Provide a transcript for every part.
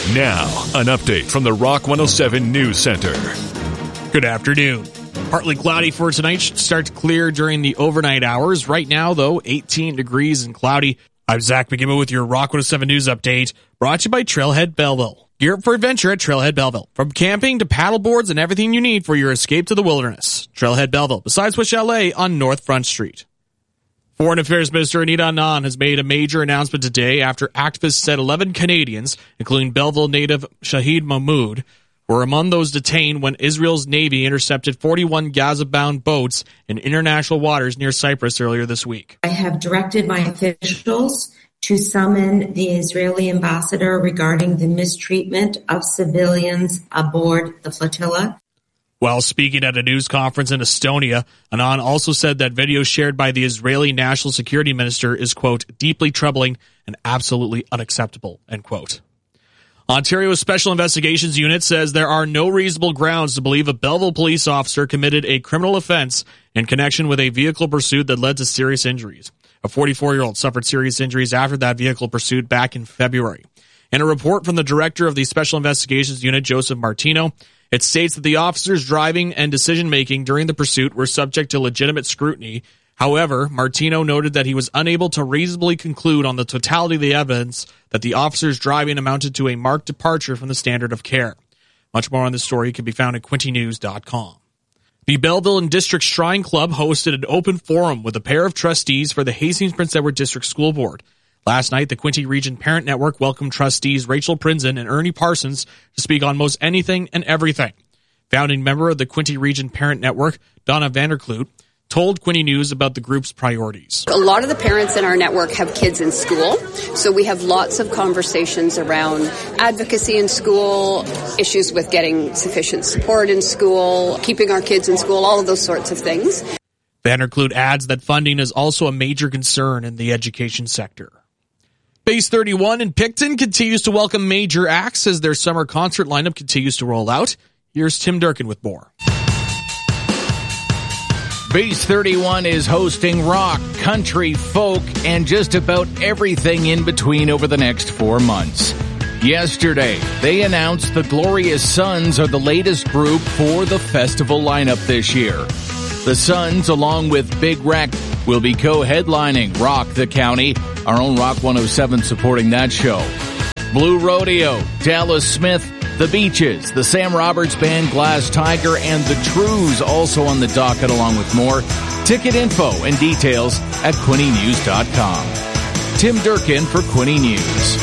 Now, an update from the Rock 107 News Center. Good afternoon. Partly cloudy for tonight. Should start to clear during the overnight hours. Right now, though, 18 degrees and cloudy. I'm Zach McGibbon with your Rock 107 News Update, brought to you by Trailhead Belleville. Gear up for adventure at Trailhead Belleville. From camping to paddleboards and everything you need for your escape to the wilderness. Trailhead Belleville, besides Swiss Chalet on North Front Street. Foreign Affairs Minister Anita Anand has made a major announcement today after activists said 11 Canadians, including Belleville native Shahid Mahmood, were among those detained when Israel's Navy intercepted 41 Gaza-bound boats in international waters near Cyprus earlier this week. I have directed my officials to summon the Israeli ambassador regarding the mistreatment of civilians aboard the flotilla. While speaking at a news conference in Estonia, Anand also said that video shared by the Israeli National Security Minister is, quote, deeply troubling and absolutely unacceptable, end quote. Ontario's Special Investigations Unit says there are no reasonable grounds to believe a Belleville police officer committed a criminal offense in connection with a vehicle pursuit that led to serious injuries. A 44-year-old suffered serious injuries after that vehicle pursuit back in February. In a report from the director of the Special Investigations Unit, Joseph Martino, it states that the officer's driving and decision-making during the pursuit were subject to legitimate scrutiny. However, Martino noted that he was unable to reasonably conclude on the totality of the evidence that the officer's driving amounted to a marked departure from the standard of care. Much more on this story can be found at quintynews.com. The Belleville and District Shrine Club hosted an open forum with a pair of trustees for the Hastings Prince Edward District School Board. Last night, the Quinte Region Parent Network welcomed trustees Rachel Prinzen and Ernie Parsons to speak on most anything and everything. Founding member of the Quinte Region Parent Network, Donna Vanderkloot, told Quinte News about the group's priorities. A lot of the parents in our network have kids in school, so we have lots of conversations around advocacy in school, issues with getting sufficient support in school, keeping our kids in school, all of those sorts of things. Vanderkloot adds that funding is also a major concern in the education sector. Base 31 in Picton continues to welcome major acts as their summer concert lineup continues to roll out. Here's Tim Durkin with more. Base 31 is hosting rock, country, folk, and just about everything in between over the next 4 months. Yesterday, they announced the Glorious Sons are the latest group for the festival lineup this year. The Sons, along with Big Wreck, will be co-headlining Rock the County, our own Rock 107 supporting that show. Blue Rodeo, Dallas Smith, The Beaches, the Sam Roberts Band, Glass Tiger, and The Trues also on the docket along with more. Ticket info and details at quintynews.com. Tim Durkin for Quinte News.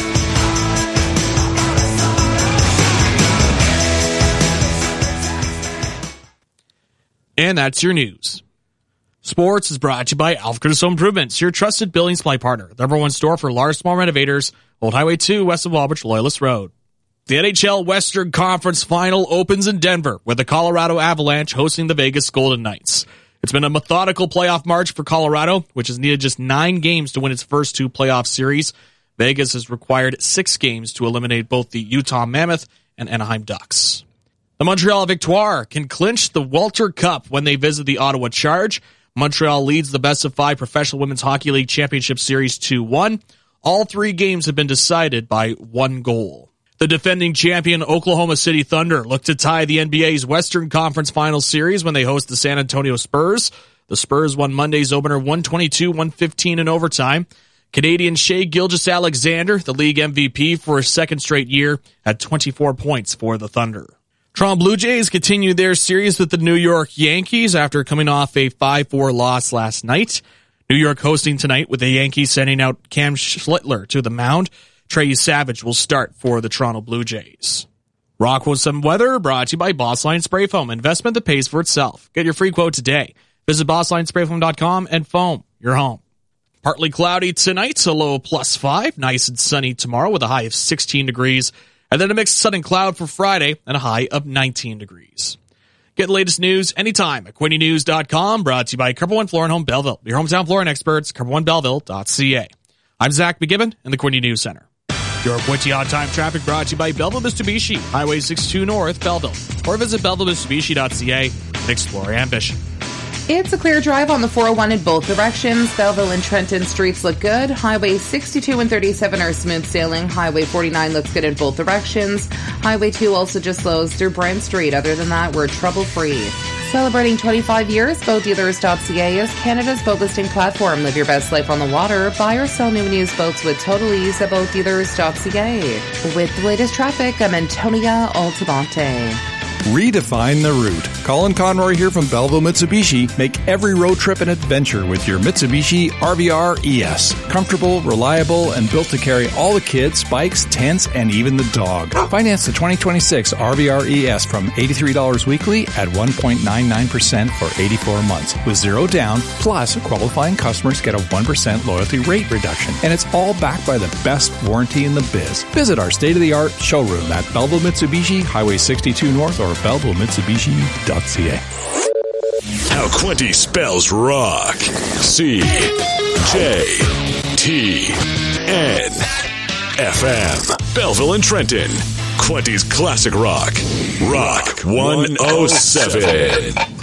And that's your news. Sports is brought to you by Alfred Home Improvements, your trusted building supply partner. The number one store for large, small renovators. Old Highway 2, west of Walbridge, Loyalist Road. The NHL Western Conference Final opens in Denver, with the Colorado Avalanche hosting the Vegas Golden Knights. It's been a methodical playoff march for Colorado, which has needed just 9 games to win its first 2 playoff series. Vegas has required 6 games to eliminate both the Utah Mammoth and Anaheim Ducks. The Montreal Victoire can clinch the Walter Cup when they visit the Ottawa Charge. Montreal leads the best-of-5 Professional Women's Hockey League Championship Series 2-1. All 3 games have been decided by 1 goal. The defending champion Oklahoma City Thunder look to tie the NBA's Western Conference Finals Series when they host the San Antonio Spurs. The Spurs won Monday's opener 122-115 in overtime. Canadian Shai Gilgeous-Alexander, the league MVP for a second straight year, had 24 points for the Thunder. Toronto Blue Jays continue their series with the New York Yankees after coming off a 5-4 loss last night. New York hosting tonight with the Yankees sending out Cam Schlittler to the mound. Trey Savage will start for the Toronto Blue Jays. Rock 107 weather brought to you by Boss Line Spray Foam, investment that pays for itself. Get your free quote today. Visit bosslinesprayfoam.com and foam your home. Partly cloudy tonight, a low +5. Nice and sunny tomorrow with a high of 16 degrees. And then a mixed sun and cloud for Friday and a high of 19 degrees. Get the latest news anytime at quintynews.com, brought to you by Cover One Floor and Home Belleville, your hometown flooring experts, cover1belleville.ca. I'm Zach McGibbon in the Quinte News Center. Your Quinte on-time traffic brought to you by Belleville Mitsubishi, Highway 62 North, Belleville, or visit bellevillemitsubishi.ca and explore ambition. It's a clear drive on the 401 in both directions. Belleville and Trenton streets look good. Highway 62 and 37 are smooth sailing. Highway 49 looks good in both directions. Highway 2 also just slows through Bryan Street. Other than that, we're trouble-free. Celebrating 25 years, BoatDealers.ca is Canada's boat listing platform. Live your best life on the water. Buy or sell new and used boats with total ease at BoatDealers.ca. With the latest traffic, I'm Antonia Altamonte. Redefine the route. Colin Conroy here from Belleville Mitsubishi. Make every road trip an adventure with your Mitsubishi RVR ES. Comfortable, reliable, and built to carry all the kids, bikes, tents, and even the dog. Finance the 2026 RVR ES from $83 weekly at 1.99% for 84 months with zero down. Plus, qualifying customers get a 1% loyalty rate reduction. And it's all backed by the best warranty in the biz. Visit our state-of-the-art showroom at Belleville Mitsubishi, Highway 62 North, or BellevilleMitsubishi.ca. How Quinte spells rock. C-J-T-N-F-M. Belleville and Trenton. Quinte's Classic Rock. Rock 107.